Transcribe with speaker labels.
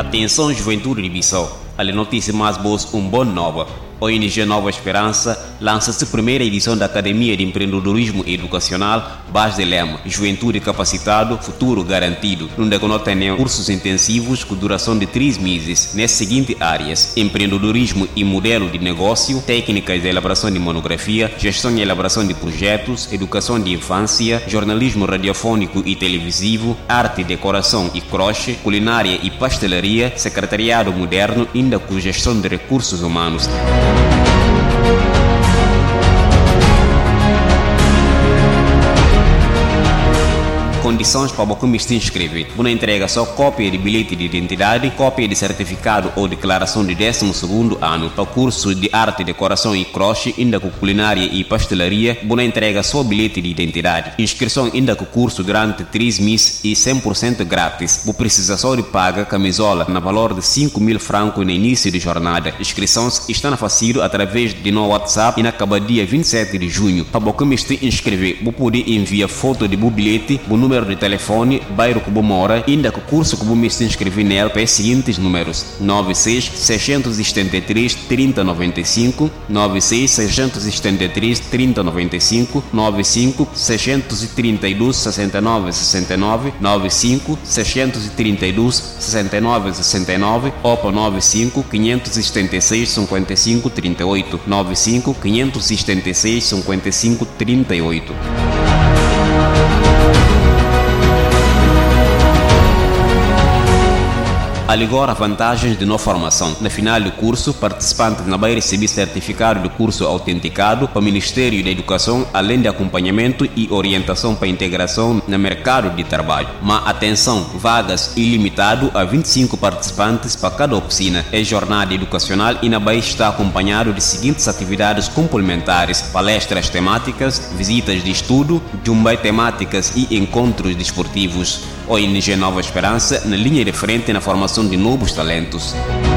Speaker 1: Atenção, juventude de Bissau. A notícia mais boa, boa nova. ONG Nova Esperança lança-se a primeira edição da Academia de Empreendedorismo Educacional Base de Lema, Juventude Capacitado, Futuro Garantido, onde tem cursos intensivos com duração de 3 meses, nas seguintes áreas: empreendedorismo e modelo de negócio, técnicas de elaboração de monografia, gestão e elaboração de projetos, educação de infância, jornalismo radiofônico e televisivo, arte, decoração e crochê, culinária e pastelaria, secretariado moderno, ainda com gestão de recursos humanos. Condições para você se inscrever. Você entrega só cópia de bilhete de identidade, cópia de certificado ou declaração de 12º ano. Para curso de arte, decoração e crochê, ainda com culinária e pastelaria, você entrega só bilhete de identidade. Inscrição ainda com curso durante 3 meses e 100% grátis. Você precisa só de pagar camisola na valor de 5.000 francos no início de jornada. Inscrições estão faciendo através de no WhatsApp e na acaba dia 27 de junho. Para você se inscrever, você pode enviar foto de bilhete, o número de telefone, bairro que você mora, ainda que o curso que você se inscrever nele para os seguintes números: 96 673 3095, 96 673 3095, 95 632 69 69, 95 632 69 69, ou para 95 576 55 38, 95 576 55 38. Agora, vantagens de não formação. Na final do curso, participantes não vai receber certificado de curso autenticado para o Ministério da Educação, além de acompanhamento e orientação para a integração no mercado de trabalho. Mas atenção, vagas ilimitado a 25 participantes para cada oficina. É jornada educacional e não vai estar acompanhado de seguintes atividades complementares: palestras temáticas, visitas de estudo, jumbai temáticas e encontros desportivos. ONG Nova Esperança na linha de frente na formação de novos talentos.